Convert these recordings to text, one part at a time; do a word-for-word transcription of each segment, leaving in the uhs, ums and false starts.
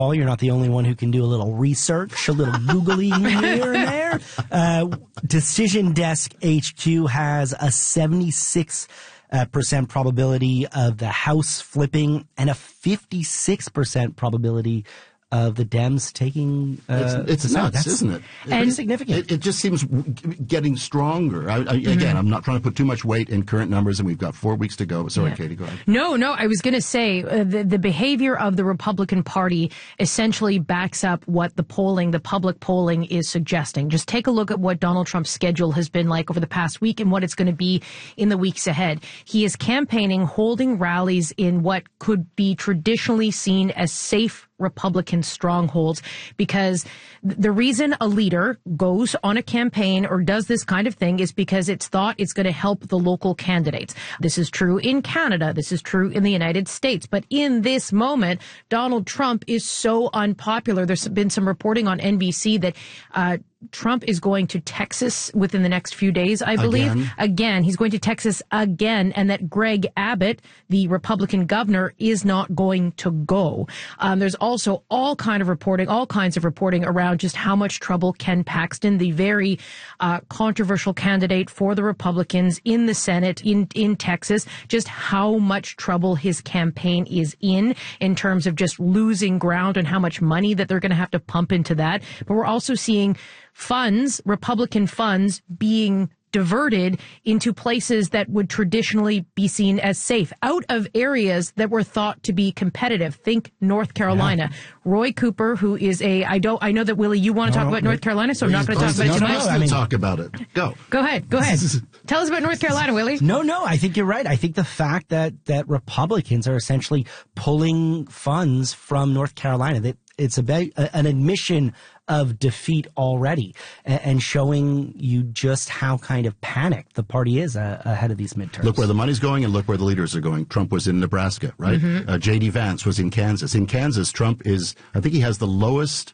Paul, you're not the only one who can do a little research, a little Googling here and there. Uh, Decision Desk H Q has a seventy-six uh, percent probability of the House flipping and a fifty-six percent probability of the Dems taking uh, it's, it's nuts, isn't it? And it's significant. It, it just seems getting stronger. I, I, mm-hmm. Again, I'm not trying to put too much weight in current numbers, and we've got four weeks to go. Sorry, yeah. Katie, go ahead. No, no, I was going to say uh, the, the behavior of the Republican Party essentially backs up what the polling, the public polling, is suggesting. Just take a look at what Donald Trump's schedule has been like over the past week and what it's going to be in the weeks ahead. He is campaigning, holding rallies in what could be traditionally seen as safe Republican strongholds, because the reason a leader goes on a campaign or does this kind of thing is because it's thought it's going to help the local candidates. This is true in Canada. This is true in the United States. But in this moment, Donald Trump is so unpopular. There's been some reporting on N B C that uh Trump is going to Texas within the next few days, I believe. Again. Again, he's going to Texas again, and that Greg Abbott, the Republican governor, is not going to go. Um, there's also all kind of reporting, all kinds of reporting around just how much trouble Ken Paxton, the very uh, controversial candidate for the Republicans in the Senate in, in Texas, just how much trouble his campaign is in, in terms of just losing ground and how much money that they're going to have to pump into that. But we're also seeing funds, Republican funds, being diverted into places that would traditionally be seen as safe, out of areas that were thought to be competitive. Think North Carolina. Yeah. Roy Cooper, who is a, I don't, I know that, Willie, you want to no, talk about North Carolina, so I'm not going to talk about it too much. I mean, talk about it. Go. Go ahead. Go ahead. Tell us about North Carolina, Willie. No, no, I think you're right. I think the fact that, that Republicans are essentially pulling funds from North Carolina, that it's about an admission of defeat already, and showing you just how kind of panicked the party is uh, ahead of these midterms. Look where the money's going and look where the leaders are going. Trump was in Nebraska, right? Mm-hmm. Uh, J D. Vance was in Kansas. In Kansas, Trump is, I think he has the lowest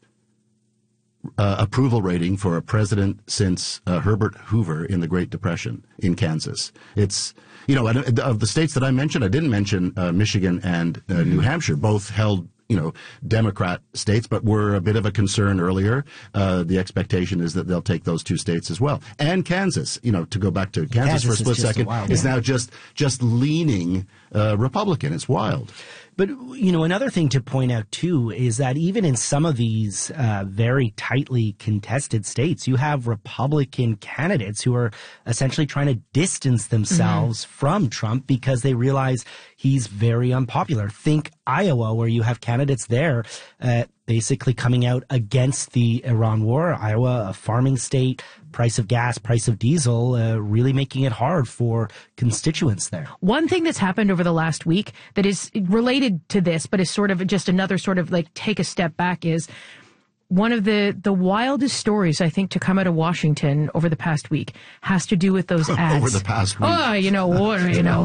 uh, approval rating for a president since uh, Herbert Hoover in the Great Depression in Kansas. It's, you know, of the states that I mentioned, I didn't mention uh, Michigan and uh, mm-hmm. New Hampshire, both held, you know, Democrat states, but were a bit of a concern earlier. Uh, the expectation is that they'll take those two states as well. And Kansas, you know, to go back to Kansas, Kansas for a split second, wild, is yeah. now just, just leaning uh, Republican. It's wild. But, you know, another thing to point out, too, is that even in some of these uh, very tightly contested states, you have Republican candidates who are essentially trying to distance themselves mm-hmm. from Trump because they realize he's very unpopular. Think Iowa, where you have candidates there uh, basically coming out against the Iran war. Iowa, a farming state, price of gas, price of diesel, uh, really making it hard for constituents there. One thing that's happened over the last week that is related to this, but is sort of just another sort of like take a step back, is one of the, the wildest stories, I think, to come out of Washington over the past week has to do with those ads. Over the past week. Oh, you know, what, you know.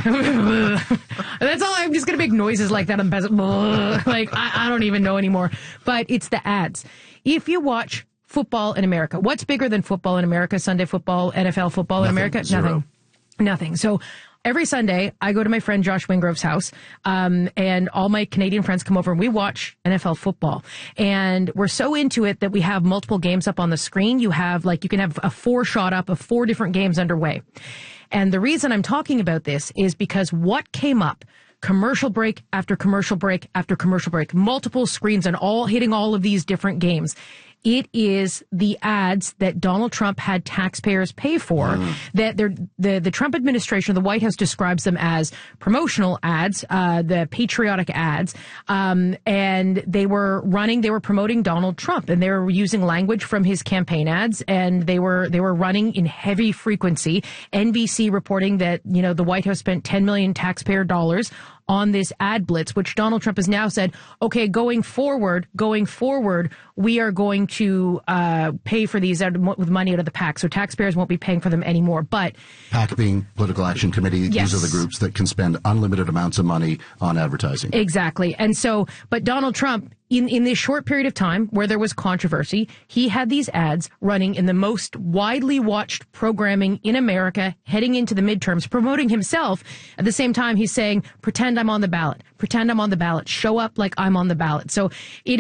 That's all. I'm just going to make noises like that. I'm like, I, I don't even know anymore. But it's the ads. If you watch football in America, what's bigger than football in America? Sunday football, N F L football Nothing, in America? Zero. Nothing. Nothing. So every Sunday, I go to my friend Josh Wingrove's house, um, and all my Canadian friends come over and we watch N F L football. And we're so into it that we have multiple games up on the screen. You have, like, you can have a four shot up of four different games underway. And the reason I'm talking about this is because what came up, commercial break after commercial break after commercial break, multiple screens and all hitting all of these different games. It is the ads that Donald Trump had taxpayers pay for, mm. that they're, the, the Trump administration, the White House describes them as promotional ads, uh, the patriotic ads. Um, and they were running, they were promoting Donald Trump, and they were using language from his campaign ads, and they were, they were running in heavy frequency. N B C reporting that, you know, the White House spent ten million taxpayer dollars on this ad blitz, which Donald Trump has now said, okay, going forward, going forward, we are going to uh, pay for these out of, with money out of the PAC, so taxpayers won't be paying for them anymore. But PAC being Political Action Committee, yes. These are the groups that can spend unlimited amounts of money on advertising. Exactly. And so, but Donald Trump, in, in this short period of time where there was controversy, he had these ads running in the most widely watched programming in America heading into the midterms, promoting himself. At the same time, he's saying, pretend I'm on the ballot. Pretend I'm on the ballot. Show up like I'm on the ballot. So it